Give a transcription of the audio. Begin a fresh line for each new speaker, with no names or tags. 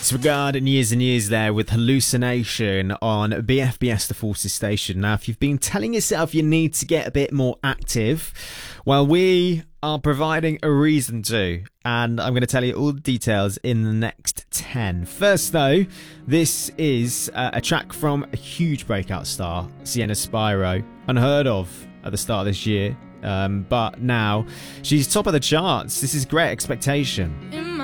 Disregard and years there with Hallucination on BFBS The Forces Station. Now, if you've been telling yourself you need to get a bit more active, well, we are providing a reason to, and I'm going to tell you all the details in the next 10. First, though, this is a track from a huge breakout star, Sienna Spyro, unheard of at the start of this year, but now she's top of the charts. This is Great Expectation.